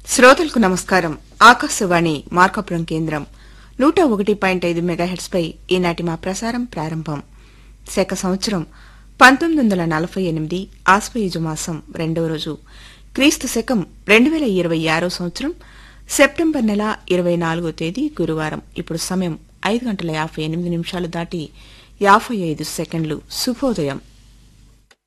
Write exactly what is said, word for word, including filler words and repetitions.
శ్రోతలకు నమస్కారం. ఆకాశవాణి మార్కాపురం కేంద్రం నూట ఒకటి పాయింట్ ఐదు మెగాహెట్స్ పై ఈనాటి మా ప్రసారం ప్రారంభం. శక సంవత్సరం పంతొమ్మిది వందల నలభై ఎనిమిది ఆశ్వయుజ మాసం రెండవ రోజు, క్రీస్తు శకం రెండు వేల ఇరవై ఆరో సంవత్సరం సెప్టెంబర్ నెల ఇరవై నాలుగో తేదీ గురువారం. ఇప్పుడు సమయం ఐదు గంటల యాభై ఎనిమిది నిమిషాలు దాటి యాభై ఐదు సెకండ్లు. శుభోదయం.